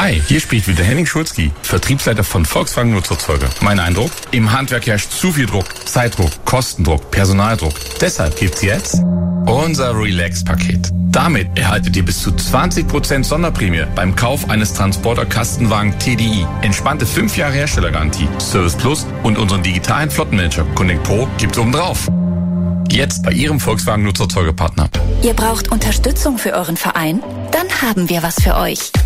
Hi, hier spricht wieder Henning Schulzki, Vertriebsleiter von Volkswagen Nutzerzeuger. Mein Eindruck? Im Handwerk herrscht zu viel Druck, Zeitdruck, Kostendruck, Personaldruck. Deshalb gibt's jetzt unser Relax-Paket. Damit erhaltet ihr bis zu 20% Sonderprämie beim Kauf eines Transporter-Kastenwagen TDI. Entspannte 5 Jahre Herstellergarantie, Service Plus und unseren digitalen Flottenmanager Connect Pro gibt's obendrauf. Jetzt bei Ihrem Volkswagen Nutzerzeugerpartner. Ihr braucht Unterstützung für euren Verein? Dann haben wir was für euch.